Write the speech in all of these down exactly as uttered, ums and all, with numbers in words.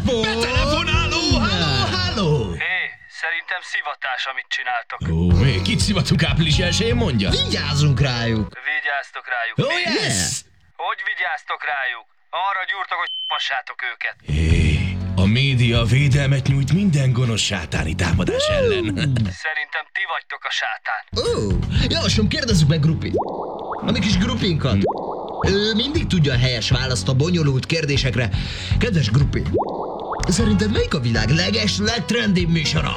telefon! Betelefonáló! Halló, halló! Hé, szerintem szivatás, amit csináltok. Ó, még kit szivatunk április elsején, mondja? Vigyázzunk rájuk! Vigyáztok rájuk. Oh, Mi? yes! Hogy vigyáztok rájuk? Arra gyúrtok, hogy passátok őket. Hé, a média védelmet nyújt minden gonosz sátáni támadás ellen. Szerintem ti vagytok a sátán. Ó, javaslom, kérdezzük meg Grupit. A mi kis Grupinkat. Ő mindig tudja a helyes választ a bonyolult kérdésekre. Kedves Grupi, szerinted melyik a világ leges, legtrendibb műsora?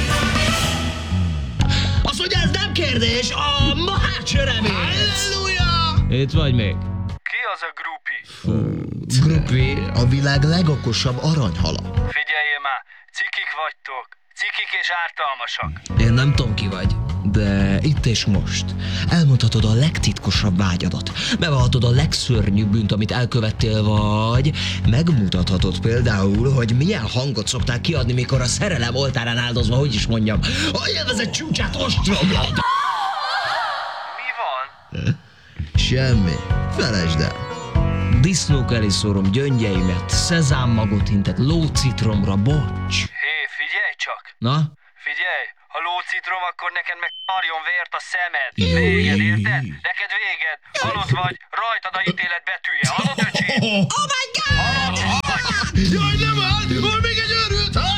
Az, hogy ez nem kérdés, a Mahács remény! Halleluja! Itt vagy még? Ki az a Grupi? Grupi a világ legokosabb aranyhala. Figyelj már, cikik vagytok. Cikik és ártalmasak. Én nem tudom, ki vagy, de itt és most elmondhatod a legtitkosabb vágyadat, bevallhatod a legszörnyűbb bűnt, amit elkövettél, vagy megmutathatod például, hogy milyen hangot szokták kiadni, mikor a szerelem oltárán áldozva, hogy is mondjam, a élvezet csúcsát ostromlod. Mi van? Semmi, felejtsd el. Disznók elé szórom gyöngyeimet, szezámmagot hintet, lócitromra, bocs. Hé, figyelj csak. Na? Figyelj, ha lócitrom, akkor neked meg tarjon vért a szemed. Véged, érted? Neked véged. Halott vagy, rajtad a ítélet betűje. Hallod, öcsi? Oh my God! Hallod? Jaj, nem áll! Van még egy őrült, ha?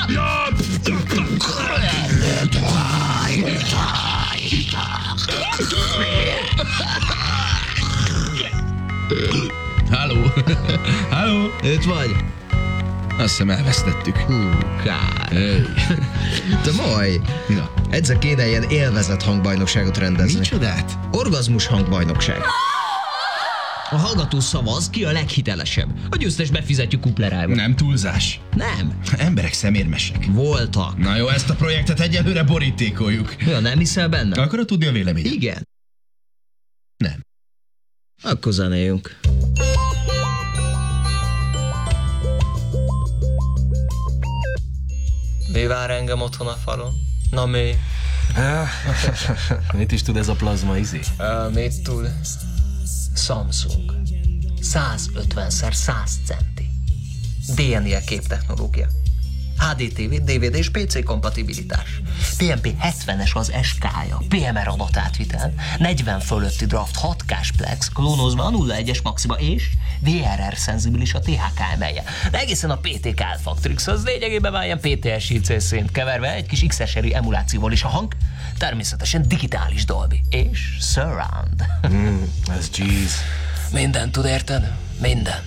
Halló? Halló? Itt vagy? Azt hiszem elvesztettük. Hú, kár. Hey. Te majd, Na, egyszer kéne ilyen élvezett hangbajnokságot rendezni. micsodát? Orgazmus hangbajnokság. A hallgató szavaz, ki a leghitelesebb. A győztes befizetjük kuplerába. Nem túlzás. Nem. Emberek szemérmesek. Voltak. Na jó, ezt a projektet egyelőre borítékoljuk. Ja, nem hiszel benne? Akarod tudni a véleményem? Igen. Nem. Akkor zenéljünk. Mi vár engem otthon a falon? Na mi? Mit is tud ez a plazma izé? Uh, mit tud? Samsung. száz ötven szer száz centi. dé en i képtechnológia. há dé té vé, dé vé dé és pé cé kompatibilitás. pé em pé hetvenes az es ká-ja, pé em er adatátvitel, negyven fölötti draft hat K-s plex, klónozva a nulla egyes maxima és vé er er szenzibilis a té há ká emelje. De egészen a pé té ká Alphactrix, az lényegében már ilyen pé té es i cé szint keverve egy kis iksz es er i emulációval, is a hang természetesen digitális Dolby és Surround. Mm, ez jeez. Mindent tud, érted? Mindent.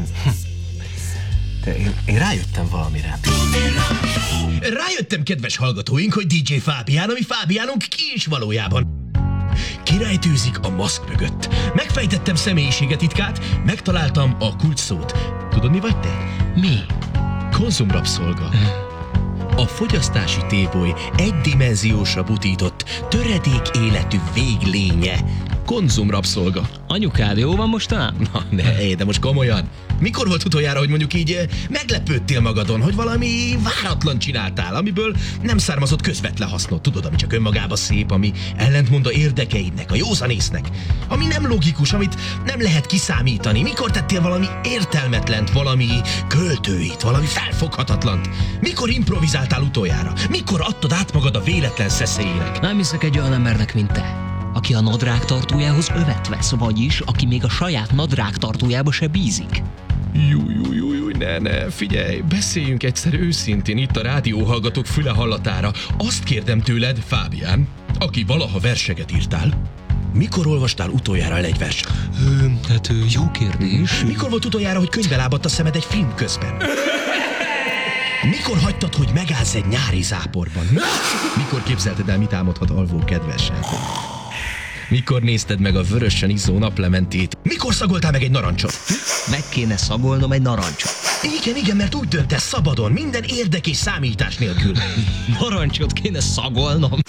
De én, én rájöttem valamire. Rájöttem, kedves hallgatóink, hogy dé dzsé Fábián, ami Fábiánunk ki is valójában. Kirejtőzik a maszk mögött. Megfejtettem személyisége titkát, megtaláltam a kulcsszót. Tudod, mi vagy te? Mi? Konzumrabszolga. A fogyasztási téboly egydimenziósra butított, töredék életű véglénye. Konzumrabszolga. Anyukád jó van mostanában? Na, ne, de most komolyan. Mikor volt utoljára, hogy mondjuk így eh, meglepődtél magadon, hogy valami váratlan csináltál, amiből nem származott közvetlen hasznot, tudod, ami csak önmagában szép, ami ellentmond a érdekeidnek, a józanésznek, ami nem logikus, amit nem lehet kiszámítani. Mikor tettél valami értelmetlent, valami költőit, valami felfoghatatlant? Mikor improvizáltál utoljára? Mikor adtad át magad a véletlen szeszélyének? Nem hiszek egy olyan embernek, mint te, aki a nadrág tartójához övet vesz, vagyis aki még a saját nadrág tartójába se bízik. Júj, júj, júj, júj, ne, ne, figyelj, beszéljünk egyszer őszintén itt a rádióhallgatók füle hallatára. Azt kérdem tőled, Fábián, aki valaha verseget írtál, mikor olvastál utoljára el egy verset? Hát jó kérdés. Mikor volt utoljára, hogy könyvbe lábadt a szemed egy film közben? Mikor hagytad, hogy megállsz egy nyári záporban? Mikor képzelted el, mit álmodhat alvó kedvesen? Mikor nézted meg a vörösen izzó naplementét? Mikor szagoltál meg egy narancsot? Meg kéne szagolnom egy narancsot. Igen, igen, mert úgy döntesz szabadon, minden érdek és számítás nélkül. Narancsot kéne szagolnom?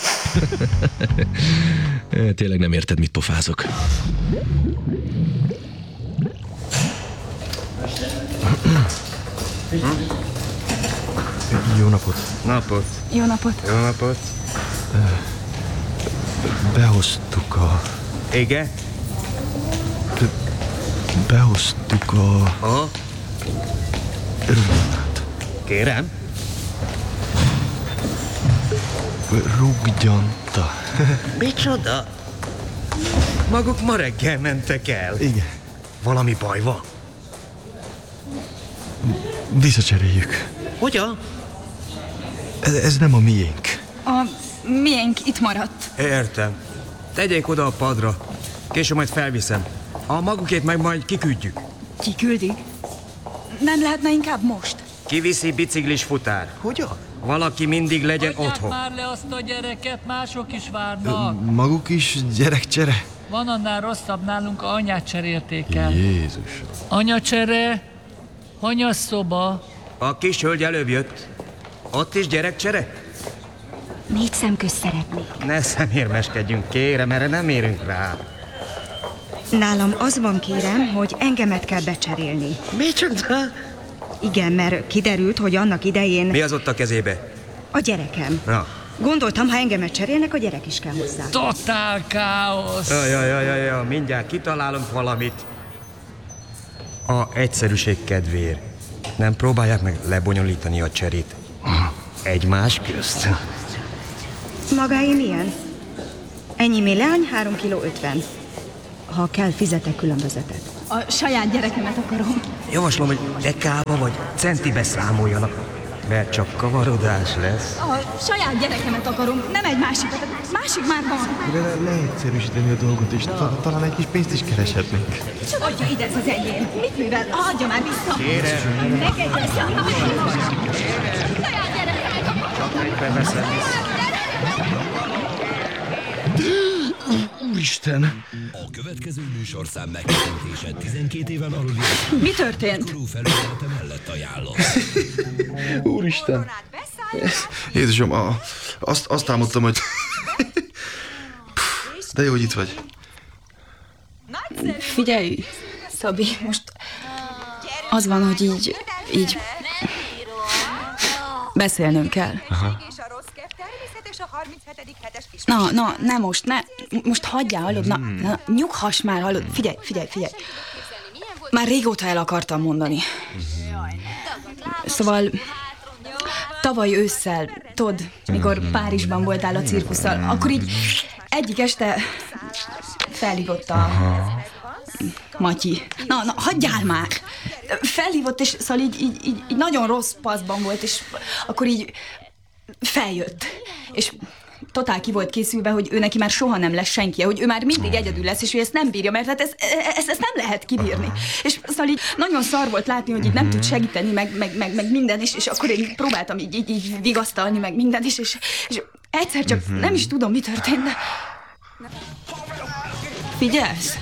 Tényleg nem érted, mit pofázok. Jó napot. Napot. Jó napot. Jó napot. Behoztuk a... Igen? Behoztuk a... Aha. Örömmel. Kérem? Rúggyanta. Micsoda? Maguk ma reggel mentek el. Igen. Valami baj van? Visszacseréljük. Hogyan? Ez, ez nem a miénk. A miénk itt maradt. Értem. Tegyék oda a padra. Később majd felviszem. A magukét meg majd kiküldjük. Kiküldik? Nem lehetne inkább most? Kiviszi biciklis futár. Hogyan? Valaki mindig legyen Hagyják otthon. már le azt a gyereket, mások is várnak. Maguk is gyerekcsere? Van annál rosszabb nálunk, a anyát cserélték el. Jézus. Anyacsere, anyaszoba. A kis hölgy előbb jött. Ott is gyerekcsere? Négy szemközt szeretnék. Ne szemérmeskedjünk, kérem, erre nem érünk rá. Nálam az van, kérem, hogy engemet kell becserélni. Micsoda? Igen, mert kiderült, hogy annak idején Mi az ott a kezébe? a gyerekem. Na. Gondoltam, ha engemet cserélnek, a gyerek is kell hozzá. Totál káosz. Ja, ja, ja, ja, ja, mindjárt kitalálunk valamit. A egyszerűség kedvéért. Nem próbálják meg lebonyolítani a cserét. Egymás közt. Magáé milyen? Ennyi leány, három kiló ötven. Ha kell, fizetek különbözetet. A saját gyerekemet akarom. Javaslom, hogy dekába vagy centibe számoljanak. Mert csak kavarodás lesz. A saját gyerekemet akarom, nem egy másikat. A másik már van. De le- leegyszerűsíteni a dolgot, és ta- talán egy kis pénzt is kereshetnénk. Adja ide ez az enyém. Mit művel? Adja már vissza. Kérem. Neked lesz a saját gyerekemet akarom. Csak egybe veszem. Úristen! A következő műsorszám megtekintése tizenkét éven aluli Mi történt? korú felügyelete mellett ajánlott. Úristen! Jézusom, a, azt, azt álmodtam, hogy... De jó, hogy itt vagy. Figyelj, Szabi, most az van, hogy így, így beszélnünk kell. Aha. Na, na, ne most, ne, most hagyjál, hallod, na, na, nyughass már, hallod, figyelj, figyelj, figyelj. Már régóta el akartam mondani. Szóval tavaly ősszel, tudod, mikor Párizsban voltál a cirkusszal, akkor így egyik este felhívott a Matyi. Na, na, hagyjál már! Felhívott, és szóval így, így, így, így nagyon rossz paszban volt, és akkor így feljött. És totál ki volt készülve, hogy ő neki már soha nem lesz senki, hogy ő már mindig egyedül lesz, és hogy ezt nem bírja, mert hát ez, ez, ez nem lehet kibírni. És szóval így nagyon szar volt látni, hogy így nem tud segíteni, meg, meg, meg, meg minden, és, és akkor én próbáltam így, így, így vigasztalni, meg minden, és, és, és egyszer csak nem is tudom, mi történt, de... Figyelsz?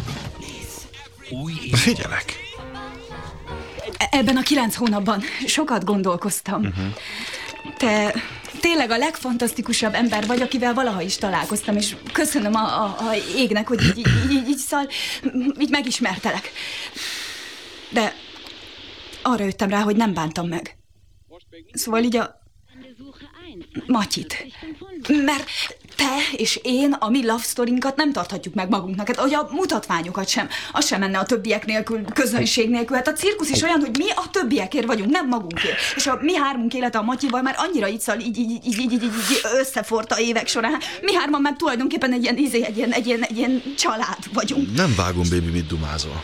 Figyelek. Ebben a kilenc hónapban sokat gondolkoztam. Uh-huh. Te tényleg a legfantasztikusabb ember vagy, akivel valaha is találkoztam, és köszönöm a, a, a égnek, hogy így, így, így, így, szal, így megismertelek. De arra jöttem rá, hogy nem bántam meg. Szóval így a Matyit. Mert te és én a mi love storinkat nem tarthatjuk meg magunknak, hát, hogy a mutatványokat sem, az sem menne a többiek nélkül, közönség nélkül. Hát a cirkusz is olyan, hogy mi a többiekért vagyunk, nem magunkért. És a mi hármunk élete a Matyival már annyira így, szal, így, így, így, így, így, így összeforta évek során. Mi hárman meg tulajdonképpen egy ilyen, izé, egy ilyen, egy ilyen, egy ilyen család vagyunk. Nem vágom, baby, mit dumázol.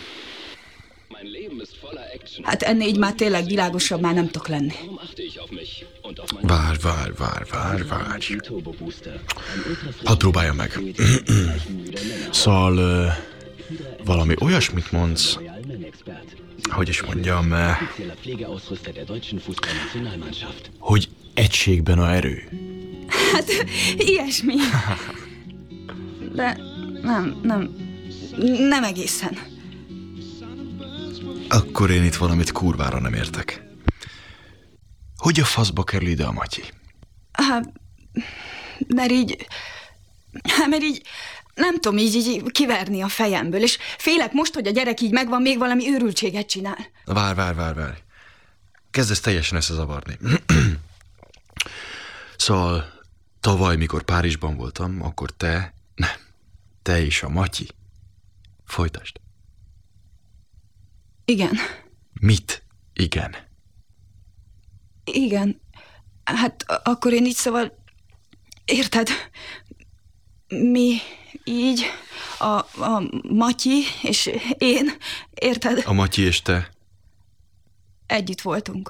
Hát ennél így már tényleg világosabb már nem tudok lenni. Várj, várj, várj, várj, várj. Hadd próbálja meg. Szóval uh, valami olyasmit mondsz, hogy is mondjam, uh, hogy egységben a erő. Hát ilyesmi. De nem, nem, nem egészen. Akkor én itt valamit kurvára nem értek. Hogy a faszba kerül ide a Matyi? Hát, mert így... Hát, mert így... Nem tudom így, így kiverni a fejemből, és félek most, hogy a gyerek így megvan, még valami őrültséget csinál. Várj, várj, várj, várj. Kezdesz teljesen összezavarni. Szóval tavaly, mikor Párizsban voltam, akkor te... Nem. Te és a Matyi. Folytasd. Igen. Mit? Igen. Igen. Hát akkor én így szóval... Érted? Mi így, a, a Matyi és én, érted? A Matyi és te? Együtt voltunk.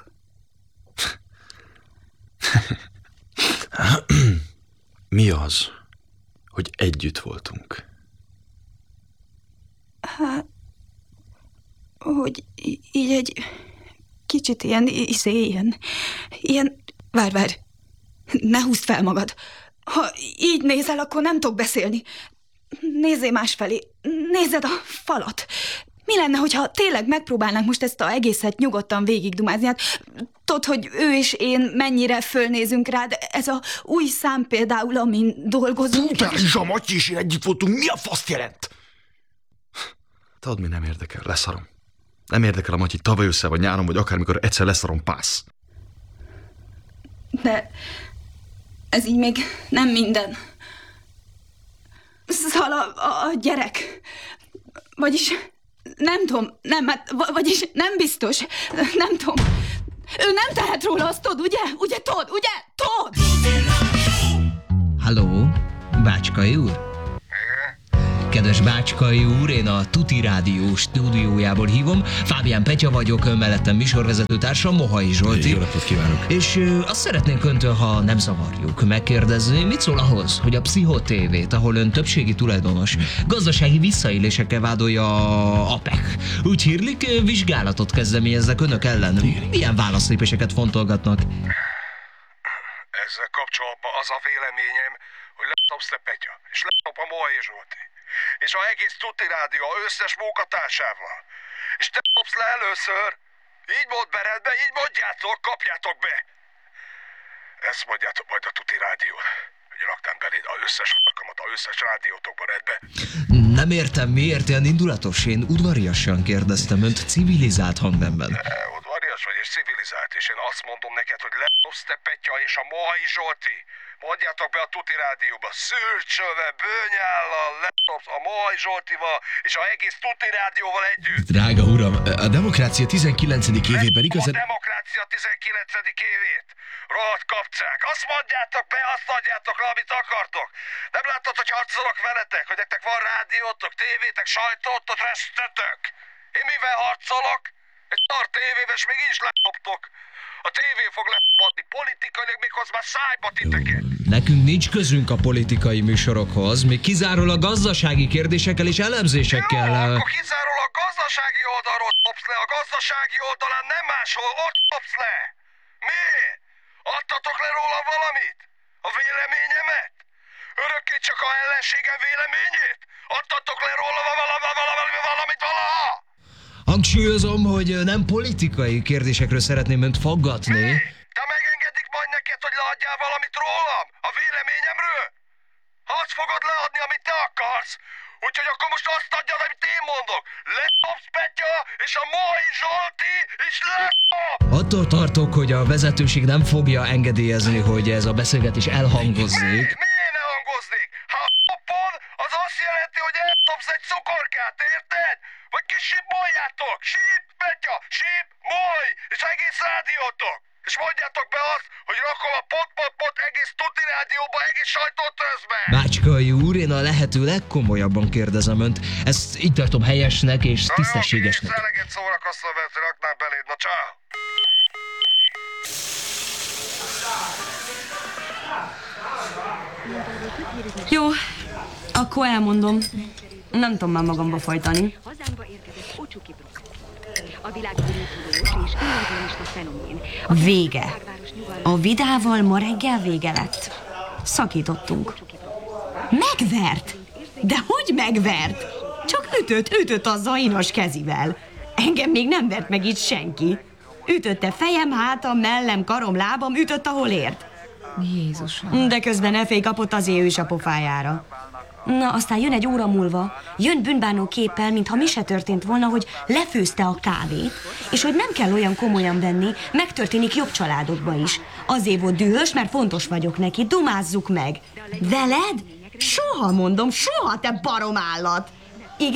Mi az, hogy együtt voltunk? Hát, hogy így egy kicsit ilyen, izé, ilyen, ilyen, várj, várj, ne húzd fel magad. Ha így nézel, akkor nem tudok beszélni. Nézzél másfelé, nézed a falat. Mi lenne, hogyha tényleg megpróbálnánk most ezt a egészet nyugodtan végigdumázni? Hát tudod, hogy ő és én mennyire fölnézünk rád. Ez a új szám például, amin dolgozunk. Te és a Matyi és én együtt voltunk, mi a faszt jelent? Tudod, mi nem érdekel, leszarom. Nem érdekel a Matyi tavaly össze, vagy nyáron, vagy akármikor egyszer leszarom, pász. De ez így még nem minden. Szóval a, a, a gyerek. Vagyis nem tudom, nem, hát, vagyis nem biztos, nem tudom. Ő nem tehet róla, azt tudod, ugye? Ugye tudod, ugye? Tudod? Halló, Bácskai úr? Kedves Bácskai úr, én a Tuti Rádió stúdiójából hívom. Fábián Petya vagyok, mellettem műsorvezető társam, Mohai Zsolti. Jó napot kívánok! És ö, azt szeretnénk öntől, ha nem zavarjuk, megkérdezni, mit szól ahhoz, hogy a Pszicho té vét, ahol ön többségi tulajdonos, gazdasági visszaélésekkel vádolja a APEC. Úgy hírlik, vizsgálatot kezdeményeznek önök ellen. Milyen válaszlépéseket fontolgatnak? Ezzel kapcsolatban az a véleményem, hogy letopsz te Petya, és letop a Mohai Zsolti, és a egész Tuti Rádió összes munkatársával. És te topsz le először, így mondd be rendbe, így mondjátok, kapjátok be. Ezt mondjátok majd a Tuti Rádió, hogy raktam beléd a összes farkamat, a összes rádiótokba rendbe. Nem értem, miért ilyen indulatos? Én udvariasan kérdeztem önt, civilizált hangnemben. E, udvarias vagy és civilizált, és én azt mondom neked, hogy letopsz te Petya és a Mohai Zsolti. Mondjátok be a Tuti Rádióba, Szürcsölve, Bőnyállal, letopsz a Mohai Zsoltival és a egész Tuti Rádióval együtt. Drága uram, a demokrácia tizenkilencedik évében igazán... A demokrácia tizenkilencedik évét. Rohadt kapcák. Azt mondjátok be, azt adjátok le, amit akartok. Nem látod, hogy harcolok veletek, hogy nektek van rádiótok, tévétek, sajtótok, resztetek. Én mivel harcolok? Egy tart tévével, és még így is letoptok. A tévé fog lepatni politikailag, mikor már szájba titeket. Nekünk nincs közünk a politikai műsorokhoz, még kizárólag gazdasági kérdésekkel és elemzésekkel. Jó, akkor kizárólag gazdasági oldalról topsz le, a gazdasági oldalán nem máshol, ott topsz le. Miért? Adtatok le róla valamit? A véleményemet? Örökké csak a ellenségem véleményét? Adtatok le róla valamit, valamit, valamit valaha? Hangsúlyozom, hogy nem politikai kérdésekről szeretném önt faggatni. Mi? Te megengedik majd neked, hogy leadjál valamit rólam? A véleményemről? Azt fogod leadni, amit te akarsz. Úgyhogy akkor most azt adjad, amit én mondok. Letopsz Petya, és a Mohai Zsolti is letop! Attól tartok, hogy a vezetőség nem fogja engedélyezni, hogy ez a beszélgetés elhangozzék. Mi? Miért ne hangoznék? Ha a topod, az azt jelenti, hogy eltopsz egy cukorkát, érted? Vagy kis sípoljátok! Síp, Petya, síp, Mohai, és egész rádiótok! És mondjátok be azt, hogy rakom a pot-pot-pot egész Tuti Rádióba, egész sajtótözbe! Bácskai úr, én a lehető legkomolyabban kérdezem önt. Ezt így tartom helyesnek és tisztességesnek. Na jó, eleget szórakoztam, mert raknám beléd. Na csá! Jó, akkor elmondom. Nem tudom már magamba folytani. Vége. A Vidával ma reggel vége lett. Szakítottunk. Megvert? De hogy megvert? Csak ütött, ütött azzal a inos kezivel. Engem még nem vert meg itt senki. Ütötte fejem, hátam, mellem, karom, lábam, ütött, ahol ért. Jézusom. De közben Efé kapott azért ő is a pofájára. Na, aztán jön egy óra múlva, jön bűnbánó képpel, mintha mi se történt volna, hogy lefőzte a kávét, és hogy nem kell olyan komolyan venni, megtörténik jobb családokba is. Azért volt dühös, mert fontos vagyok neki, dumázzuk meg. Veled? Soha, mondom, soha, te baromállat! Igen,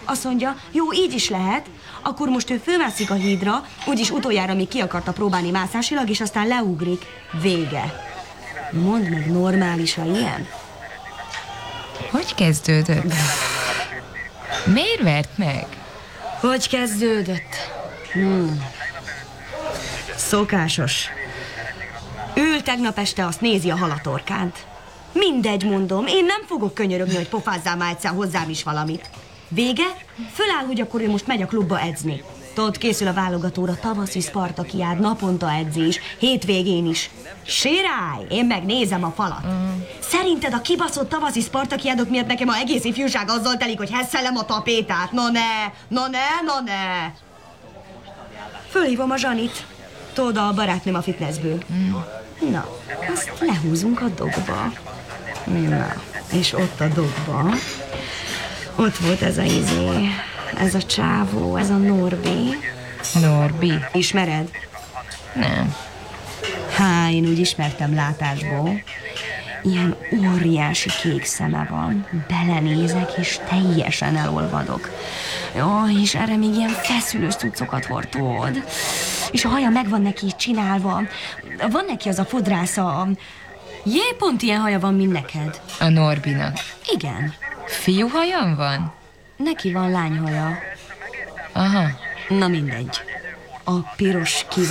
Azt mondja, jó, így is lehet, akkor most ő fölmászik a hídra, úgyis utoljára még ki akarta próbálni mászásilag, és aztán leugrik. Vége. Mondd meg, normális-a ilyen? Hogy kezdődött? Miért vert meg? Hogy kezdődött? Hmm. Szokásos. Ül tegnap este, azt nézi a halatorkánt. Mindegy, mondom, én nem fogok könyörögni, hogy pofázzál már egyszer hozzám is valamit. Vége? Föláll, hogy akkor ő most megy a klubba edzni. Tudod, készül a válogatóra, tavaszi Spartakiád, naponta edzés, hétvégén is. Sirály, én megnézem a falat. Mm. Szerinted a kibaszott tavaszi Spartakiádok miatt nekem a egész ifjúság azzal telik, hogy hesszelem a tapétát? No ne, no ne, no ne. Fölhívom a Zsanit. Tudod, a barátnőm a fitnessből. Mm. Na, azt lehúzunk a dogba. Na, és ott a dogba, ott volt ez a izé, ez a csávó, ez a Norbi. Norbi? Ismered? Nem. Há, én úgy ismertem látásból. Ilyen óriási kék szeme van. Belenézek, és teljesen elolvadok. Jaj, és erre még ilyen feszülős cuccokat hordod. És a haja meg van neki csinálva. Van neki az a fodrásza. Jé, pont ilyen haja van, mint neked. A Norbinak? Igen. Fiú hajam van? Neki van lányhaja. Aha. Na mindegy. A piros kíván